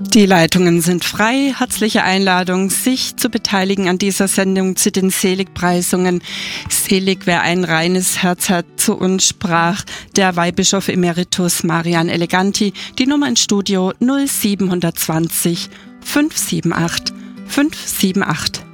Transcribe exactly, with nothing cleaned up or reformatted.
Die Leitungen sind frei. Herzliche Einladung, sich zu beteiligen an dieser Sendung zu den Seligpreisungen. Selig, wer ein reines Herz hat, zu uns sprach der Weihbischof Emeritus Marian Eleganti. Die Nummer ins Studio null sieben zwei null fünf sieben acht fünf sieben acht.